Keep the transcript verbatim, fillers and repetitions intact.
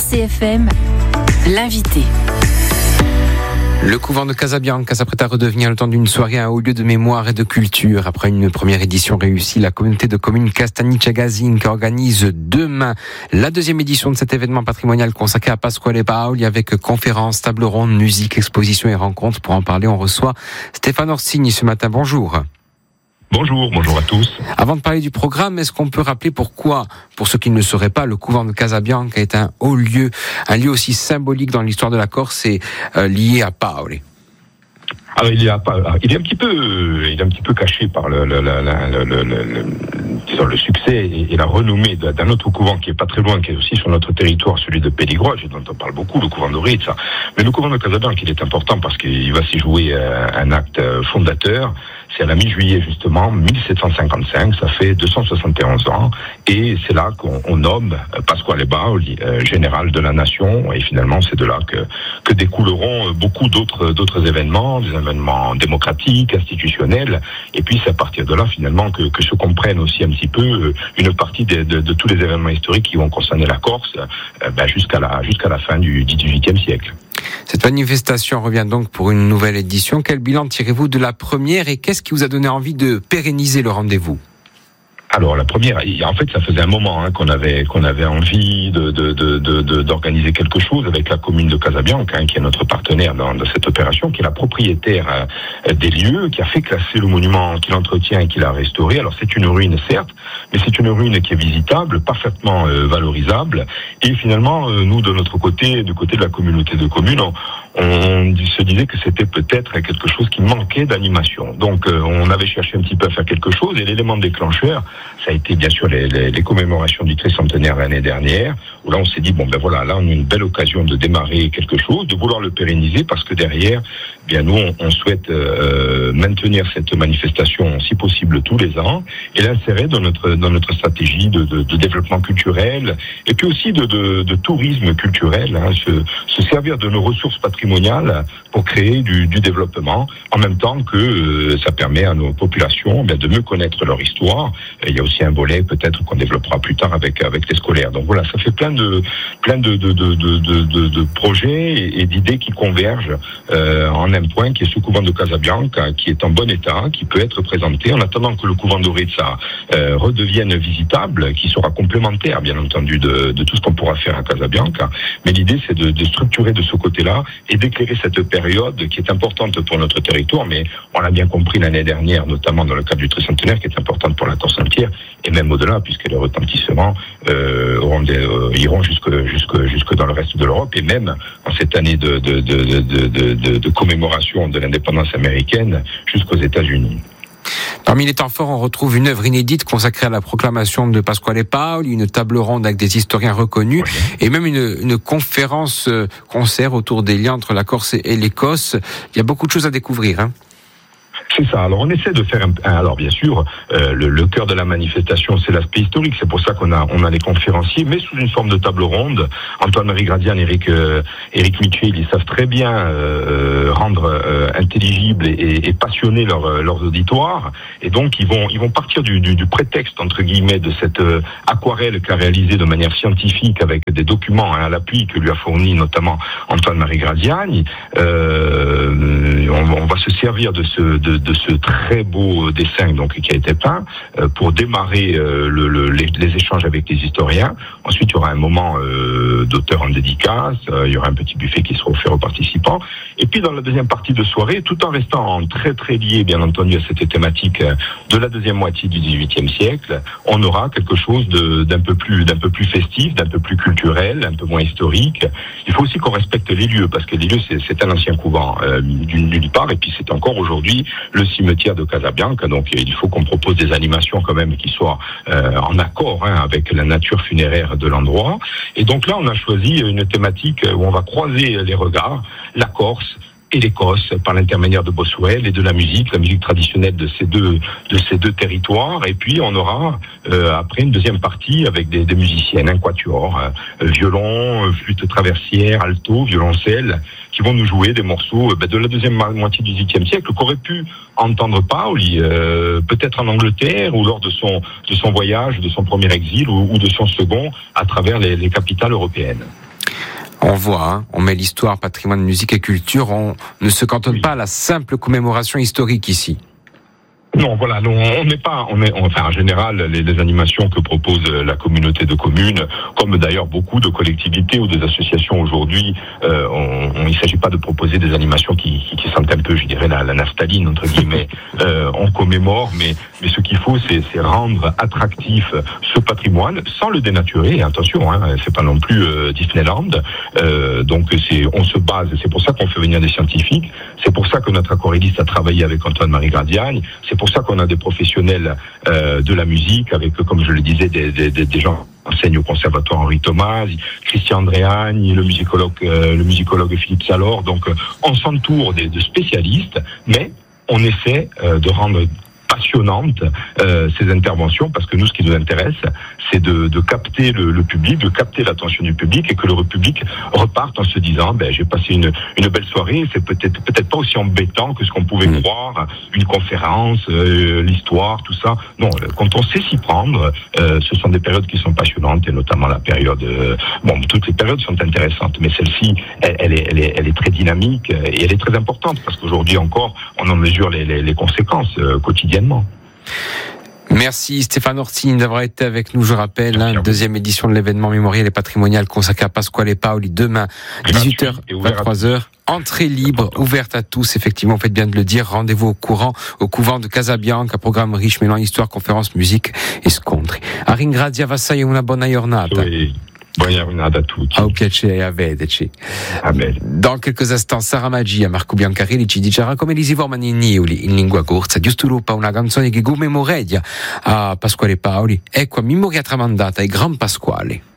C F M, l'invité. Le couvent de Casabianca s'apprête à redevenir le temps d'une soirée un haut lieu de mémoire et de culture. Après une première édition réussie, la communauté de communes Castagniccia-Gazin organise demain la deuxième édition de cet événement patrimonial consacré à Pasquale Paoli avec conférences, tables rondes, musique, expositions et rencontres. Pour en parler, on reçoit Stéphane Orsini ce matin. Bonjour. Bonjour, bonjour à tous. Avant de parler du programme, est-ce qu'on peut rappeler pourquoi, pour ceux qui ne le sauraient pas, le couvent de Casabianca est un haut lieu, un lieu aussi symbolique dans l'histoire de la Corse et euh, lié à Paoli? Alors il est, à, il est un petit peu, il est un petit peu caché par le, le, le, le, le, le, disons, le succès et, et la renommée d'un autre couvent qui est pas très loin, qui est aussi sur notre territoire, celui de Péligroge, dont on parle beaucoup, le couvent d'Orizza. Mais le couvent de Casabianca, il est important parce qu'il va s'y jouer un acte fondateur. C'est à la mi-juillet justement, mille sept cent cinquante-cinq, ça fait deux cent soixante et onze ans, et c'est là qu'on on nomme Pasquale Paoli, euh, général de la nation, et finalement c'est de là que, que découleront beaucoup d'autres, d'autres événements, des événements démocratiques, institutionnels, et puis c'est à partir de là finalement que, que se comprennent aussi un petit peu une partie de, de, de tous les événements historiques qui vont concerner la Corse euh, ben jusqu'à la, jusqu'à la fin du dix-huitième siècle. Cette manifestation revient donc pour une nouvelle édition. Quel bilan tirez-vous de la première et qu'est-ce qui vous a donné envie de pérenniser le rendez-vous ? Alors la première, en fait, ça faisait un moment hein, qu'on avait qu'on avait envie de, de, de, de d'organiser quelque chose avec la commune de Casabianca, hein, qui est notre partenaire dans, dans cette opération, qui est la propriétaire euh, des lieux, qui a fait classer le monument, qui l'entretient et qui l'a restauré. Alors c'est une ruine certes, mais c'est une ruine qui est visitable, parfaitement euh, valorisable. Et finalement, euh, nous de notre côté, du côté de la communauté de communes, on, on se disait que c'était peut-être quelque chose qui manquait d'animation. Donc euh, on avait cherché un petit peu à faire quelque chose et l'élément déclencheur, ça a été bien sûr les, les, les commémorations du tricentenaire l'année dernière, où là on s'est dit, bon ben voilà, là on a une belle occasion de démarrer quelque chose, de vouloir le pérenniser, parce que derrière, bien nous on, on souhaite euh, maintenir cette manifestation si possible tous les ans, et l'insérer dans notre, dans notre stratégie de, de, de développement culturel, et puis aussi de, de, de tourisme culturel, hein, se, se servir de nos ressources patrimoniales pour créer du, du développement, en même temps que euh, ça permet à nos populations ben, de mieux connaître leur histoire. Et il y a aussi un volet peut-être qu'on développera plus tard avec avec les scolaires. Donc voilà, ça fait plein de plein de de de de de, de projets et, et d'idées qui convergent euh, en un point, qui est ce couvent de Casabianca, qui est en bon état, qui peut être présenté en attendant que le couvent d'Orizza euh, redevienne visitable, qui sera complémentaire bien entendu de de tout ce qu'on pourra faire à Casabianca. Mais l'idée c'est de, de structurer de ce côté-là et d'éclairer cette période qui est importante pour notre territoire, mais on l'a bien compris l'année dernière, notamment dans le cadre du tricentenaire, qui est importante pour la Corse entière, et même au-delà, puisque les retentissements euh, auront des, euh, iront jusque, jusque, jusque dans le reste de l'Europe, et même en cette année de, de, de, de, de, de, de commémoration de l'indépendance américaine jusqu'aux États-Unis. Parmi les temps forts, on retrouve une œuvre inédite consacrée à la proclamation de Pasquale Paoli, une table ronde avec des historiens reconnus, oui. Et même une, une conférence euh, concert autour des liens entre la Corse et l'Écosse. Il y a beaucoup de choses à découvrir, hein. C'est ça. Alors on essaie de faire un, alors bien sûr euh, le, le cœur de la manifestation c'est l'aspect historique. C'est pour ça qu'on a on a les conférenciers, mais sous une forme de table ronde. Antoine-Marie Gradian, Eric euh, Eric Mitchell, ils savent très bien euh, rendre euh, intelligible et, et, et passionner leur, leurs auditoires. Et donc ils vont ils vont partir du, du, du prétexte entre guillemets de cette euh, aquarelle qu'a réalisée de manière scientifique avec des documents hein, à l'appui que lui a fourni notamment Antoine-Marie Gradian. Euh, on, on va se servir de ce de, de ce très beau dessin donc qui a été peint euh, pour démarrer euh, le, le, les, les échanges avec les historiens. Ensuite, il y aura un moment euh, d'auteur en dédicace, euh, il y aura un petit buffet qui sera offert aux participants. Et puis dans la deuxième partie de soirée, tout en restant très très lié bien entendu à cette thématique de la deuxième moitié du dix-huitième siècle, on aura quelque chose de, d'un peu plus d'un peu plus festif, d'un peu plus culturel, un peu moins historique. Il faut aussi qu'on respecte les lieux parce que les lieux c'est, c'est un ancien couvent euh, d'une, d'une part et puis c'est encore aujourd'hui le cimetière de Casabianca, donc il faut qu'on propose des animations quand même qui soient euh, en accord hein, avec la nature funéraire de l'endroit. Et donc là, on a choisi une thématique où on va croiser les regards, la Corse et l'Écosse par l'intermédiaire de Boswell et de la musique, la musique traditionnelle de ces deux de ces deux territoires. Et puis on aura euh, après une deuxième partie avec des, des musiciennes, un quatuor, euh, violon, flûte traversière, alto, violoncelle, qui vont nous jouer des morceaux euh, de la deuxième moitié du dix-huitième siècle qu'aurait pu entendre Paoli, euh, peut-être en Angleterre ou lors de son de son voyage, de son premier exil ou, ou de son second à travers les, les capitales européennes. On voit, hein, on met l'histoire, patrimoine, musique et culture, on ne se cantonne Oui. pas à la simple commémoration historique ici. Non, voilà, non, on n'est pas, on est, enfin, en général, les, les animations que propose la communauté de communes, comme d'ailleurs beaucoup de collectivités ou des associations aujourd'hui, euh, on, on, il ne s'agit pas de proposer des animations qui, qui, qui sentent un peu, je dirais, la, la naphtaline, entre guillemets. Euh, on commémore, mais, mais ce qu'il faut, c'est, c'est rendre attractif ce patrimoine sans le dénaturer. Attention, hein, c'est pas non plus euh, Disneyland. Euh, donc, c'est, on se base, c'est pour ça qu'on fait venir des scientifiques, c'est pour ça que notre aquarelliste a travaillé avec Antoine-Marie Gradiagne, c'est pour ça qu'on a des professionnels euh, de la musique, avec, comme je le disais, des, des, des gens qui enseignent au conservatoire Henri Thomas, Christian Andréagne, le musicologue, euh, le musicologue Philippe Salor. Donc, euh, on s'entoure de, de spécialistes, mais on essaie euh, de rendre passionnantes euh, ces interventions, parce que nous, ce qui nous intéresse, c'est de, de capter le, le public, de capter l'attention du public, et que le public reparte en se disant, ben, j'ai passé une, une belle soirée, c'est peut-être peut-être pas aussi embêtant que ce qu'on pouvait mmh. croire, une conférence, euh, l'histoire, tout ça. Non, quand on sait s'y prendre, euh, ce sont des périodes qui sont passionnantes, et notamment la période, euh, bon, toutes les périodes sont intéressantes, mais celle-ci, elle, elle, est, elle, est, elle est très dynamique, et elle est très importante, parce qu'aujourd'hui encore, on en mesure les, les, les conséquences euh, quotidiennement. Merci Stéphane Orsini d'avoir été avec nous. Je rappelle, hein, deuxième édition de l'événement mémoriel et patrimonial consacré à Pasquale Paoli, demain, dix-huit heures, vingt-trois heures. Entrée libre, ouverte à tous, effectivement, vous faites bien de le dire. Rendez-vous au courant, au couvent de Casabianca, programme riche mêlant histoire, conférences, musique et scontri. A ringrazia assai e una buona giornata. Oui. Buona giornata a tutti. Au piacere, a vederci. Amen. Dans quelques instants, Sara Magia, Marco Biancarelli ci dicerà come li si formano in Niuli in lingua corsa. Giusto lupa una canzone che commemoredia a Pasquale Paoli. Ecco, memoria tramandata ai Gran Pasquale.